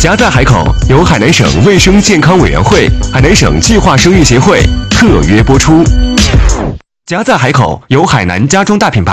夹在海口由海南省卫生健康委员会、海南省计划生育协会特约播出。夹在海口由海南家装大品牌